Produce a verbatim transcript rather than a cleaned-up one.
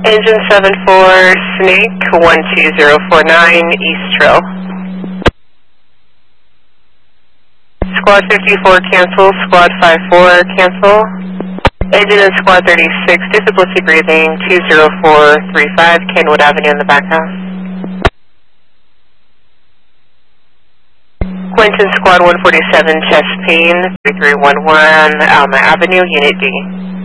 Engine seven four, Snake, one two zero four nine, East Trail. Squad fifty-four, cancel. Squad five four, cancel. Engine in Squad thirty-six, difficulty breathing, two zero four three five, Kenwood Avenue in the back house. Quentin Squad one forty-seven, chest pain, three three one one, Alma Avenue, Unit D.